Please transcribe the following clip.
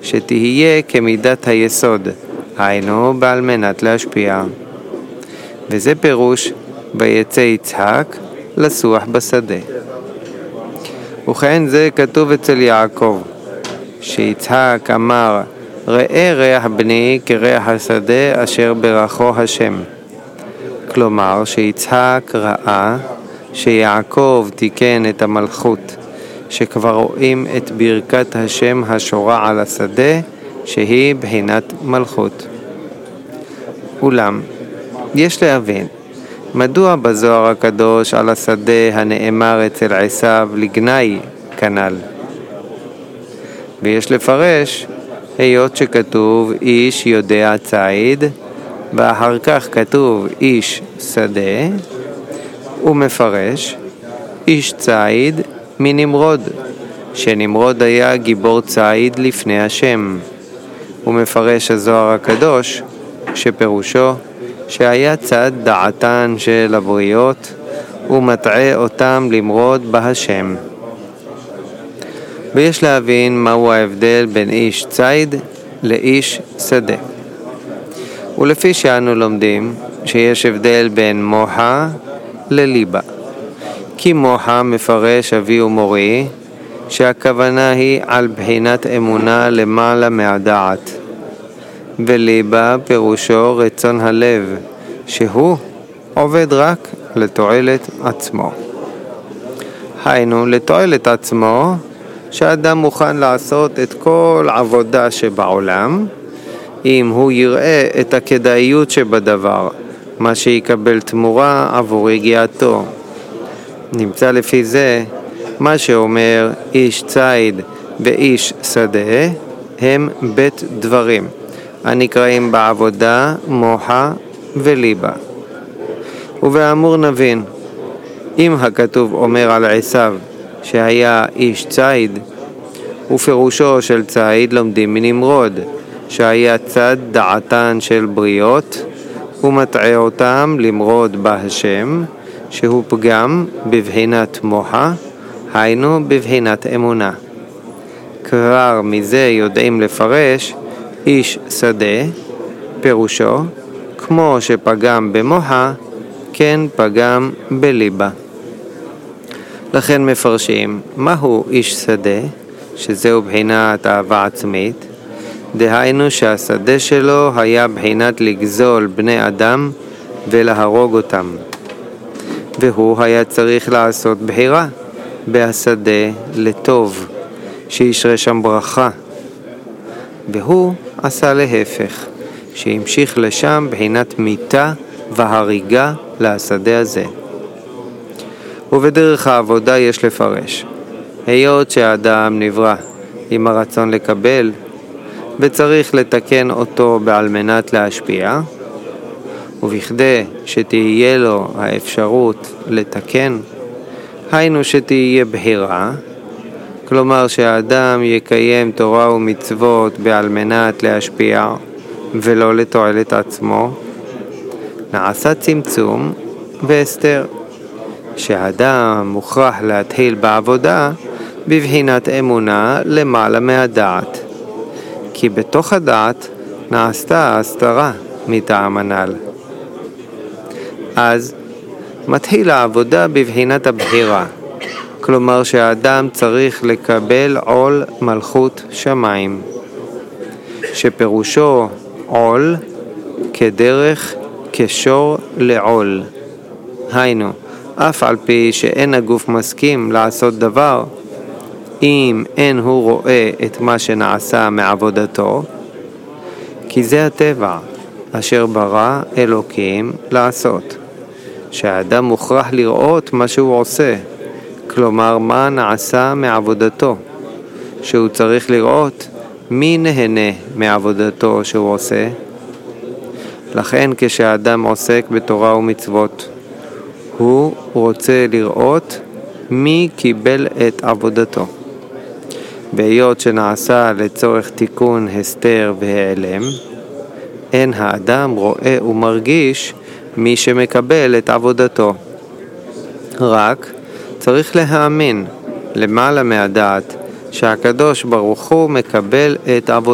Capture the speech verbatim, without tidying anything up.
שתהיה כמידת היסוד, היינו בעל מנת להשפיע. וזה פירוש ויצא יצחק לסוח בשדה. וכן זה כתוב אצל יעקב, שיצחק אמר, ראה ריח בני כריח השדה אשר ברכו השם. כלומר שיצחק ראה שיעקב תיקן את המלכות, שכבר רואים את ברכת השם השורה על השדה, שהיא בחינת מלכות. אולם, יש להבין, מדוע בזוהר הקדוש על השדה הנאמר אצל עשיו לגנאי כנ"ל? ויש לפרש, היות שכתוב איש יודע ציד, ואחר כך כתוב איש שדה, הוא מפרש איש ציד מנמרוד, שנמרוד היה גיבור ציד לפני השם. הוא מפרש הזוהר הקדוש שפירושו שהיה צד דעתן של הבריות ומטעה אותם למרוד בהשם. ויש להבין מהו ההבדל בין איש ציד לאיש שדה. ולפי שאנו לומדים שיש הבדל בין מוחה לליבה. כי מוחה מפרש אבי ומורי שהכוונה היא על בחינת אמונה למעלה מהדעת. וליבה פירושו רצון הלב, שהוא עובד רק לתועלת עצמו. היינו לתועלת עצמו, שאדם מוכן לעשות את כל עבודה שבעולם, אם הוא יראה את הכדאיות שבדבר, מה שיקבל תמורה עבור הגיעתו. נמצא לפי זה, מה שאומר איש ציד ואיש שדה, הם בית דברים, הנקראים בעבודה מוחה וליבה. ובאמור נבין, אם הכתוב אומר על עשיו שהיה איש ציד, ופירושו של ציד לומדים מנמרוד, שהיה צד דעתן של בריות, ומטעה אותם למרוד בהשם, שהוא פגם בבחינת מוחה, היינו בבחינת אמונה. כבר מזה יודעים לפרש, איש שדה, פירושו, כמו שפגם במוחה, כן פגם בליבה. לכן מפרשים, מהו איש שדה, שזהו בחינת אהבה עצמית, דהיינו שהשדה שלו היה בחינת לגזול בני אדם ולהרוג אותם. והוא היה צריך לעשות בחירה בהשדה לטוב, שישרה שם ברכה. והוא עשה להפך, שהמשיך לשם בחינת מיתה והריגה לשדה הזה. ובדרך העבודה יש לפרש, היות שהאדם נברא עם הרצון לקבל, וצריך לתקן אותו בעל מנת להשפיע, ובכדי שתהיה לו האפשרות לתקן, היינו שתהיה בחירה, כלומר שהאדם יקיים תורה ומצוות בעל מנת להשפיע ולא לתועלת עצמו, נעשה צמצום והסתר, שהאדם מוכרח להתחיל בעבודה בבחינת אמונה למעלה מהדעת, כי בתוך הדעת נעשתה הסתרה מטעם הנ"ל. אז מתחיל העבודה בבחינת הבחירה, כלומר שהאדם צריך לקבל עול מלכות שמיים, שפירושו עול כדרך כשור לעול. היינו, אף על פי שאין הגוף מסכים לעשות דבר, אם אין הוא רואה את מה שנעשה מעבודתו, כי זה הטבע אשר ברא אלוקים לעשות, שהאדם מוכרח לראות מה שהוא עושה, כלומר מה נעשה מעבודתו, שהוא צריך לראות מי נהנה מעבודתו שהוא עושה. לכן כשהאדם עוסק בתורה ומצוות, הוא רוצה לראות מי קיבל את עבודתו. בהיות שנעשה לצורך תיקון הסתר והיעלם, אין האדם רואה ומרגיש מי שמקבל את עבודתו. רק צריך להאמין למעלה מהדעת שהקדוש ברוך הוא מקבל את עבודתו.